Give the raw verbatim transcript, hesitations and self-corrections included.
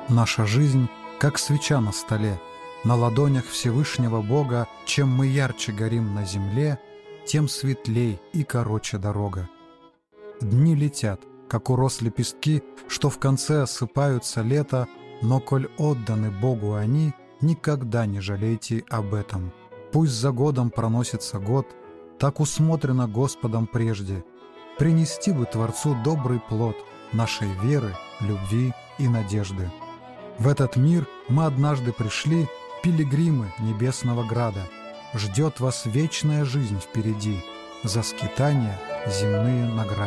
Наша жизнь, как свеча на столе, на ладонях Всевышнего Бога. Чем мы ярче горим на земле, тем светлей и короче дорога. Дни летят, как урос лепестки, что в конце осыпаются лето, но коль отданы Богу они, никогда не жалейте об этом. Пусть за годом проносится год, так усмотрено Господом прежде. Принести бы Творцу добрый плод нашей веры, любви и надежды. В этот мир мы однажды пришли, пилигримы небесного града. Ждет вас вечная жизнь впереди, за скитания земные награды.